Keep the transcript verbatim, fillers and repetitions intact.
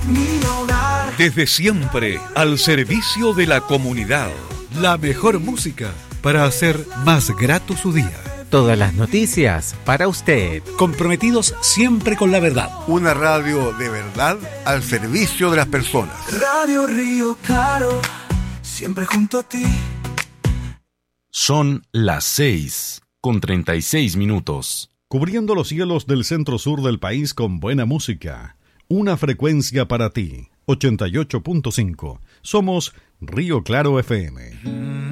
mi hogar. Desde siempre, al servicio de la comunidad. La mejor música para hacer más grato su día. Todas las noticias para usted. Comprometidos siempre con la verdad. Una radio de verdad al servicio de las personas. Radio Río Claro, siempre junto a ti. Son las seis con treinta y seis minutos. Cubriendo los cielos del centro-sur del país con buena música. Una frecuencia para ti. ochenta y ocho punto cinco. Somos Río Claro F M.